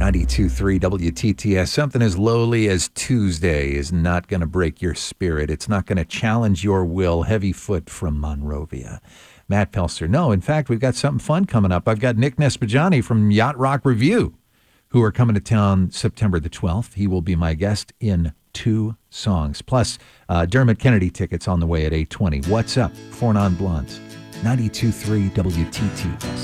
92.3 WTTS. Something as lowly as Tuesday is not going to break your spirit. It's not going to challenge your will. Heavy Foot from Monrovia. Matt Pelster. No, in fact, we've got something fun coming up. I've got Nick Nespajani from Yacht Rock Review, who are coming to town September the 12th. He will be my guest in 2 songs. Plus, Dermot Kennedy tickets on the way at 8:20. What's up? 4 Non-Blondes. 92.3 WTTS.